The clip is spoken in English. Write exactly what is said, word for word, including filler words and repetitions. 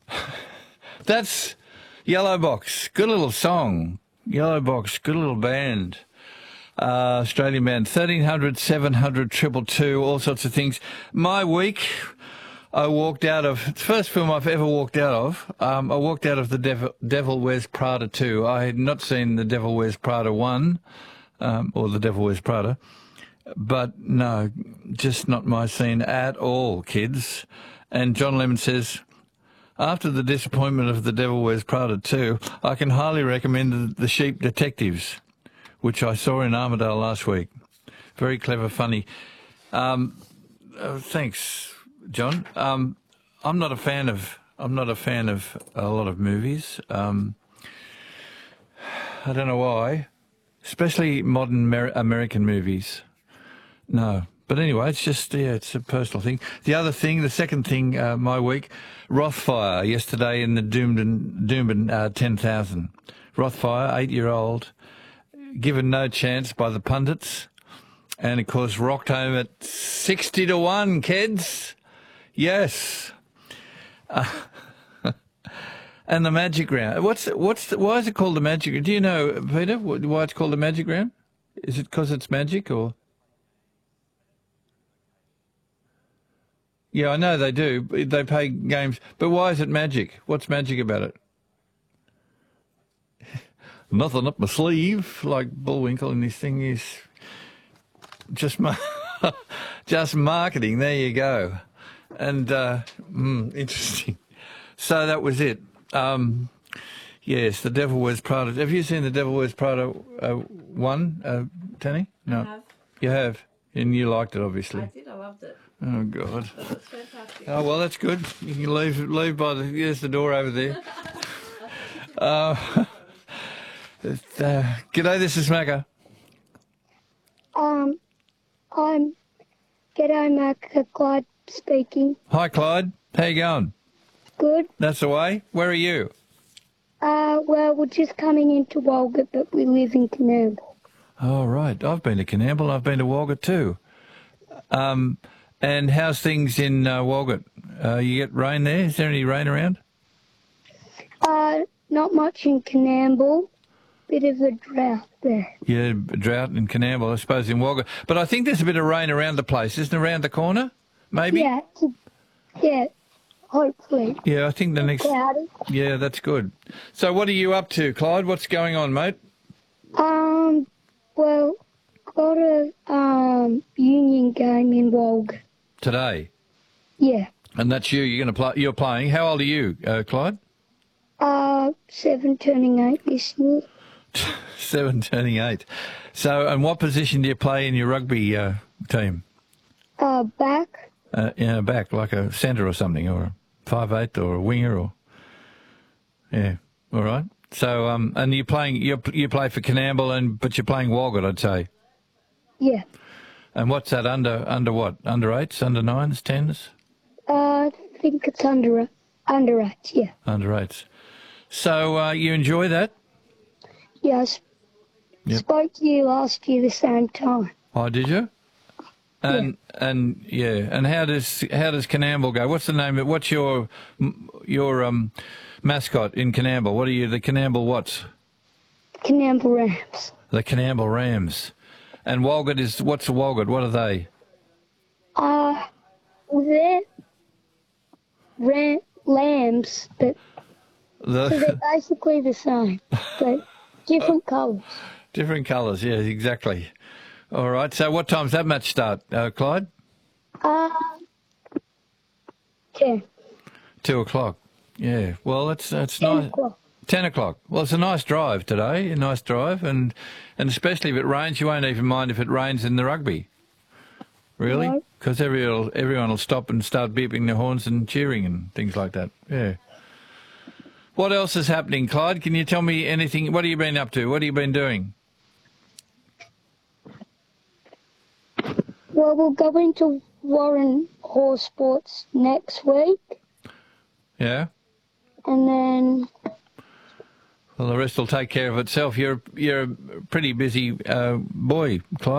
That's Yellow Box. Good little song. Yellow Box, good little band. Uh, Australian band. thirteen hundred, seven hundred, two two two, all sorts of things. My week, I walked out of, it's the first film I've ever walked out of. Um, I walked out of The Devil, Devil Wears Prada two. I had not seen The Devil Wears Prada one, um, or The Devil Wears Prada. But no, just not my scene at all, kids. And John Lemon says, after the disappointment of The Devil Wears Prada two, I can highly recommend The Sheep Detectives, which I saw in Armidale last week. Very clever, funny. Um, uh, thanks, John. Um, I'm not a fan of. I'm not a fan of a lot of movies. Um, I don't know why, especially modern Amer- American movies. No. But anyway, it's just, yeah, it's a personal thing. The other thing, the second thing, uh, my week, Rothfire yesterday in the Doomben, Doomben uh, ten thousand. Rothfire, eight-year-old, given no chance by the pundits, and of course rocked home at sixty to one, kids. Yes. Uh, and the Magic Round. What's, what's the, why is it called the Magic Round? Do you know, Peter, why it's called the Magic Round? Is it because it's magic, or? Yeah, I know they do. They play games. But why is it magic? What's magic about it? Nothing up my sleeve, like Bullwinkle and his thing is just ma- just marketing. There you go. And, uh, mm, interesting. So that was it. Um, yes, The Devil Wears Prada. Have you seen The Devil Wears Prada uh, one, uh, Tanny? No. I have. You have? And you liked it, obviously. I did, I loved it. Oh, God. It was fantastic. Oh, well, that's good. You can leave leave by the... There's the door over there. uh, uh, g'day, this is Macca. Um, I'm... G'day, Macca. Clyde speaking. Hi, Clyde. How you going? Good. That's the way. Where are you? Uh, well, we're just coming into Walgett, but we live in Coonamble. Oh, right. I've been to Coonamble. I've been to Walgett too. Um... And how's things in uh, Walgett? Uh, you get rain there? Is there any rain around? Uh, not much in Coonamble. Bit of a drought there. Yeah, a drought in Coonamble, I suppose, in Walgett. But I think there's a bit of rain around the place, isn't it? Around the corner, maybe? Yeah, it's a, yeah, hopefully. Yeah, I think the next... Cloudy. Yeah, that's good. So what are you up to, Clyde? What's going on, mate? Um, well, got a um union game in Walgett. Today? Yeah. And that's you. You're going to play. You're playing. How old are you, uh, Clyde? Uh, seven turning eight this year. Seven turning eight. So, and what position do you play in your rugby uh, team? Uh, back. Uh, yeah, back, like a centre or something, or a five eight, or a winger, or yeah. All right. So, um, and you're playing. You you play for Coonamble, and but you're playing Walgett, I'd say. Yeah. And what's that, under under what? Under eights, under nines, tens? Uh, I think it's under under eight, yeah. Under eights. So uh, you enjoy that? Yes. Yep. Spoke to you last year the same time. Oh, did you? And yeah. and yeah, and how does how does Coonamble go? What's the name of what's your your um mascot in Coonamble? What are you, the Coonamble what's? Coonamble Rams. The Coonamble Rams. And Walgett is, what's the Walgett? What are they? Uh, they're ram, lambs, but The, so they're basically the same, but different colours. different colours, yeah, exactly. All right, so what time's that match start, uh, Clyde? Uh, ten. Two o'clock. Yeah, well, that's, that's Ten nice. o'clock. Ten o'clock. Well, it's a nice drive today, a nice drive, and and especially if it rains, you won't even mind if it rains in the rugby. Really? No. Because everyone, everyone will stop and start beeping their horns and cheering and things like that. Yeah. What else is happening, Clyde? Can you tell me anything? What have you been up to? What have you been doing? Well, we'll go into Warren Horse Sports next week, Yeah? and then Well, the rest will take care of itself. You're, you're a pretty busy uh, boy, Clyde.